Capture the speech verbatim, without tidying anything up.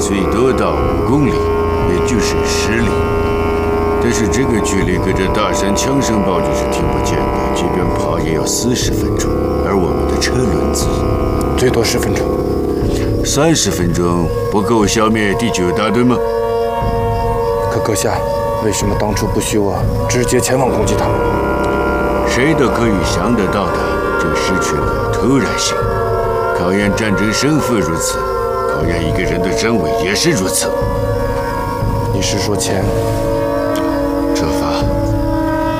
最多到五公里，也就是十里。但是这个距离隔着大山枪声暴雨是听不见的，即便跑也要四十分钟。而我们的车轮子最多十分钟。 三十分钟不够消灭第九大队吗？ 可阁下，为什么当初不许我直接前往攻击他们？ 谁都可以想得到的，这失去了突然性。考验战争胜负如此，考验一个人的真伪也是如此。 你是说钱